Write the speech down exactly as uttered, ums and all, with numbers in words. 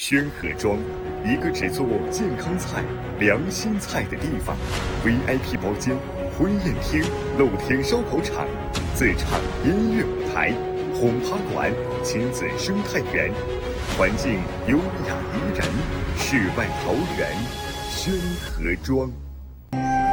宣和庄，一个只做健康菜、良心菜的地方。V I P 包间、婚宴厅、露天烧烤场、自唱音乐舞台、轰趴馆、亲子生态园，环境优雅宜人，世外桃源，宣和庄。